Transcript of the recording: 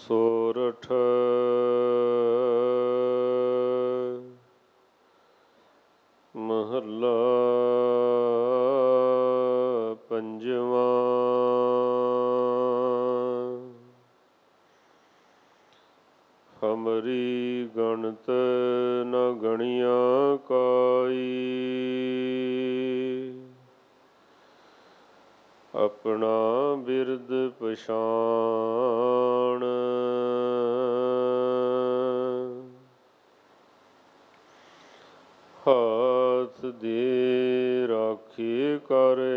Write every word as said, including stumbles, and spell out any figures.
ਸੋਰਠ ਮਹੱਲਾ ਪੰਜਵਾਂ। ਹਮਰੀ ਗਣਤ ਨ ਗਣਿਆ ਕਾਈ, ਆਪਣਾ ਬਿਰਦ ਪਛਾਣ। ਹਾਥ ਦੇ ਰਾਖੇ ਕਰ